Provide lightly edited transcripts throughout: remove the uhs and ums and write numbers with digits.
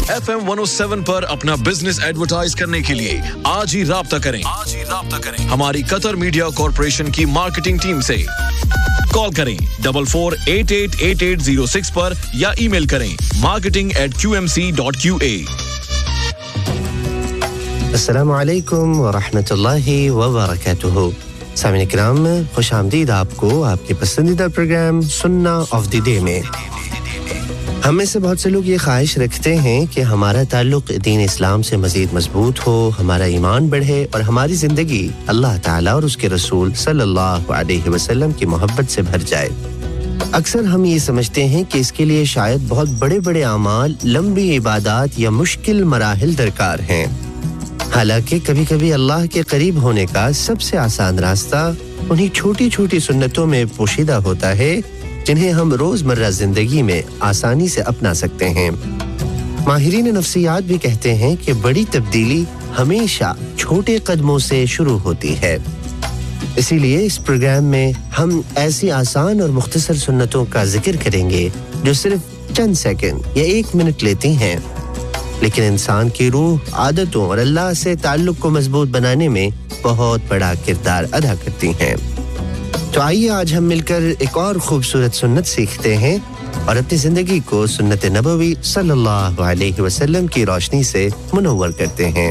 FM 107 पर अपना business advertise करने के लिए आज ही राब्ता करें हमारी कतर मीडिया कॉर्पोरेशन की मार्केटिंग टीम से कॉल करें 44888806 पर या ईमेल करें marketing@qmc.qa अस्सलामु अलैकुम व रहमतुल्लाहि व बरकातुहू सामीन इकराम खुश आमदीद आपको आपके पसंदीदा प्रोग्राम सुन्ना ऑफ द डे में हम में से बहुत से लोग ये ख्वाहिश रखते हैं कि हमारा ताल्लुक दीन इस्लाम से मज़ीद मजबूत हो हमारा ईमान बढ़े और हमारी ज़िंदगी अल्लाह ताला और उसके रसूल सल्लल्लाहु अलैहि वसल्लम की मोहब्बत से भर जाए अक्सर हम ये समझते हैं कि इसके लिए शायद बहुत बड़े-बड़े अमाल लंबी इबादत या मुश्किल मराहिल दरकार हैं हालांकि कभी-कभी अल्लाह के करीब होने का सबसे आसान रास्ता उन्हीं छोटी-छोटी सुन्नतों में पोशीदा होता है जिन्हें हम रोजमर्रा जिंदगी में आसानी से अपना सकते हैं माहिरीन नफ्सियात भी कहते हैं कि बड़ी तब्दीली हमेशा छोटे कदमों से शुरू होती है इसीलिए इस प्रोग्राम में हम ऐसी आसान और मुख्तसर सुन्नतों का जिक्र करेंगे जो सिर्फ चंद सेकंड या 1 मिनट लेती हैं लेकिन इंसान की रूह आदतों और अल्लाह से ताल्लुक को मजबूत बनाने में बहुत बड़ा किरदार अदा करती हैं तो आइए आज हम मिलकर एक और खूबसूरत सुन्नत सीखते हैं और अपनी जिंदगी को सुन्नत नबवी सल्लल्लाहु अलैहि वसल्लम की रोशनी से मुनव्वर करते हैं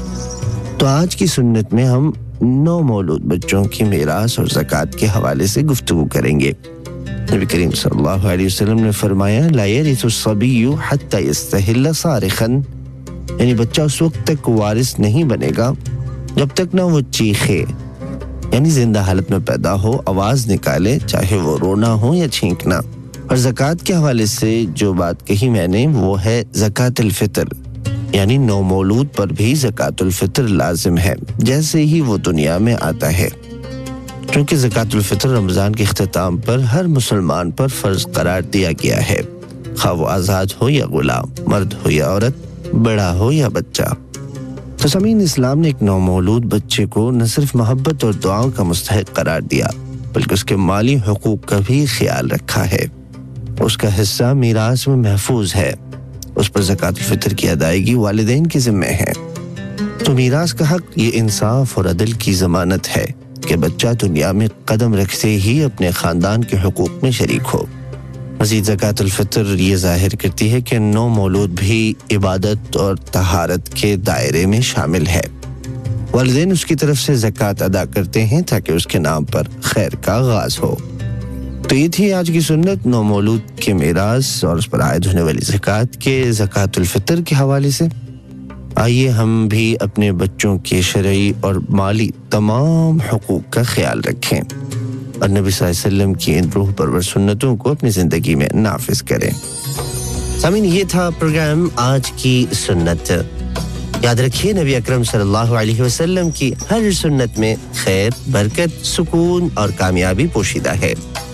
तो आज की सुन्नत में हम नौ मौलूद बच्चों की मीरास और ज़कात के हवाले से गुफ्तगू करेंगे नबी करीम सल्लल्लाहु अलैहि वसल्लम ने फरमाया ला यरिसु सबिय्यु हत्ता यस्तहिल्ल सारिखन यानी बच्चा उस वक्त तक वारिस नहीं बनेगा जब तक ना वो चीखे यानी जिंदा हालत में पैदा हो आवाज निकाले चाहे वो रोना हो या छींकना और ज़कात के हवाले से जो बात कही मैंने वो है ज़कातुल फितर यानी नौ मौलूद पर भी ज़कातुल फितर लाजिम है जैसे ही वो दुनिया में आता है क्योंकि ज़कातुल फितर रमजान के इख्तिताम पर हर मुसलमान पर फर्ज करार दिया गया है खा वो आज़ाद हो या गुलाम मर्द हो या औरत बड़ा हो या बच्चा तो सामीन इस्लाम ने एक नौमौलूद बच्चे को न सिर्फ मोहब्बत और दुआओं का मुस्तहिक करार दिया बल्कि उसके माली हुकूक का भी ख्याल रखा है उसका हिस्सा मीरास में महफूज है उस पर ज़कातुल फितर की अदायगी वालिदैन के ज़िम्मे है तो मीरास का हक ये इंसाफ और अदल की ज़मानत है कि बच्चा दुनिया में कदम रखते ही अपने खानदान के हुकूक में शरीक हो मज़ीद ज़कातुल फितर ये ज़ाहिर करती है कि नौ मौलूद भी इबादत और तहारत के दायरे में शामिल है वालिदैन उसकी तरफ से ज़कात अदा करते हैं ताकि उसके नाम पर खैर का आगाज़ हो तो ये थी आज की सुन्नत नौ मौलूद के मीरास और उस पर आयद होने वाली ज़कात के ज़कातुल फितर के हवाले से आइए हम भी अपने बच्चों के शरई और माली तमाम हुकूक का ख्याल रखें और नबी सल्लल्लाहु अलैहि वसल्लम की इन रूह परवर सुन्नतों को अपनी जिंदगी में नाफिज करें सामीन ये था प्रोग्राम आज की सुन्नत याद रखिए नबी अकरम सल्लल्लाहु अलैहि वसल्लम की हर सुन्नत में खैर बरकत सुकून और कामयाबी पोशीदा है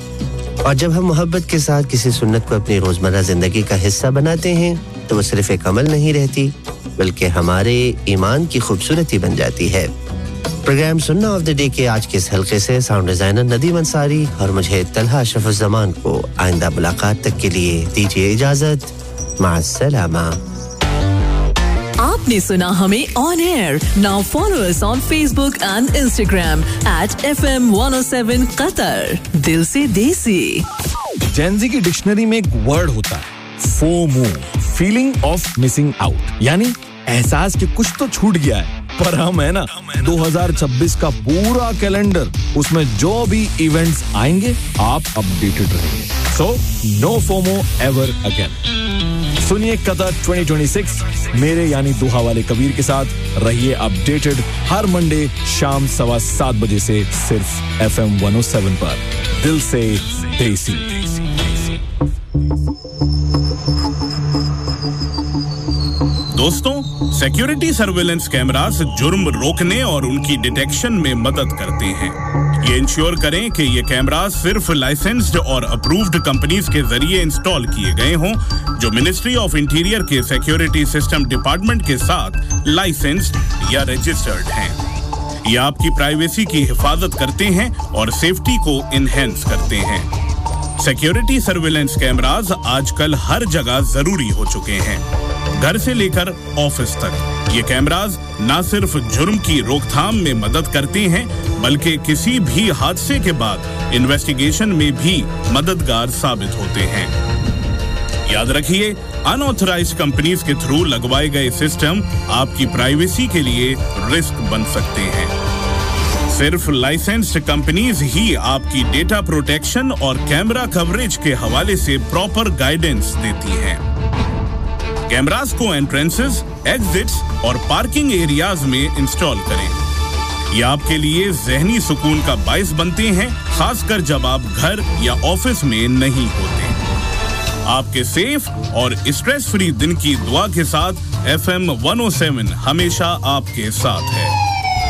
और जब हम मोहब्बत के साथ किसी सुन्नत को अपनी रोजमर्रा जिंदगी का हिस्सा बनाते हैं तो वो सिर्फ एक अमल नहीं रहती बल्कि हमारे ईमान की खूबसूरती बन जाती है प्रोग्राम सुन्ना ऑफ द डे के आज के इस हल्के से साउंड डिजाइनर नदीम अंसारी और मुझे तलहा अशरफुज़्ज़मान को आइंदा मुलाकात तक के लिए दीजिए इजाजत माअस्सलामा आपने सुना हमें on air now follow us on Facebook and Instagram @FM107 Qatar दिल से देसी जेनजी की डिक्शनरी में एक वर्ड होता है FOMO feeling of missing out यानी एहसास कि कुछ तो छूट गया है पर हम है ना 2026 का पूरा कैलेंडर उसमें जो भी इवेंट्स आएंगे आप अपडेटेड रहेंगे so no FOMO ever again सुनिए कतर 2026 मेरे यानी दुहा वाले कबीर के साथ रहिए अपडेटेड हर मंडे शाम 7:15 बजे से सिर्फ FM 107 पर दिल से देसी दोस्तों सिक्योरिटी सर्वेलेंस कैमरास जुर्म रोकने और उनकी डिटेक्शन में मदद करते हैं ये इंश्योर करें कि ये कैमरास सिर्फ लाइसेंस्ड और अप्रूव्ड कंपनीज के जरिए इंस्टॉल किए गए हों जो मिनिस्ट्री ऑफ इंटीरियर के सिक्योरिटी सिस्टम डिपार्टमेंट के साथ लाइसेंस्ड या रजिस्टर्ड हैं ये आपकी प्राइवेसी की हिफाजत करते हैं और सेफ्टी को इनहेंस करते हैं सिक्योरिटी सर्विलेंस कैमरास आजकल हर जगह जरूरी हो चुके हैं, घर से लेकर ऑफिस तक। ये कैमरास न सिर्फ जुर्म की रोकथाम में मदद करते हैं, बल्कि किसी भी हादसे के बाद इन्वेस्टिगेशन में भी मददगार साबित होते हैं। याद रखिए, अनऑथराइज्ड कंपनीज के थ्रू लगवाए गए सिस्टम आपकी प्राइवेसी के लिए रिस्क बन सकते हैं। सिर्फ लाइसेंस्ड कंपनीज ही आपकी डेटा प्रोटेक्शन और कैमरा कवरेज के हवाले से प्रॉपर गाइडेंस देती हैं। कैमरास को एंट्रेंसेस, एग्जिट्स और पार्किंग एरियाज में इंस्टॉल करें। ये आपके लिए ज़हनी सुकून का बाइस बनते हैं, खासकर जब आप घर या ऑफिस में नहीं होते। आपके सेफ और स्ट्रेस फ्री दिन की दुआ के साथ FM 107 हमेशा आपके साथ है।